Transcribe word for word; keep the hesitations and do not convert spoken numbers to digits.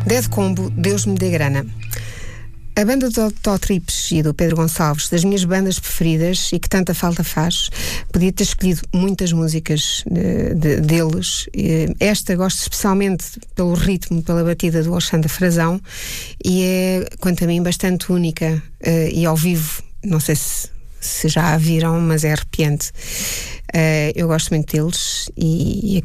Dead Combo, Deus me dê grana. A banda do Tó Trips e do Pedro Gonçalves, das minhas bandas preferidas e que tanta falta faz, podia ter escolhido muitas músicas de, de, deles. Esta gosto especialmente pelo ritmo, pela batida do Alexandre Frazão, e é, quanto a mim, bastante única. E ao vivo, não sei se, se já a viram, mas é arrepiante. Eu gosto muito deles e, e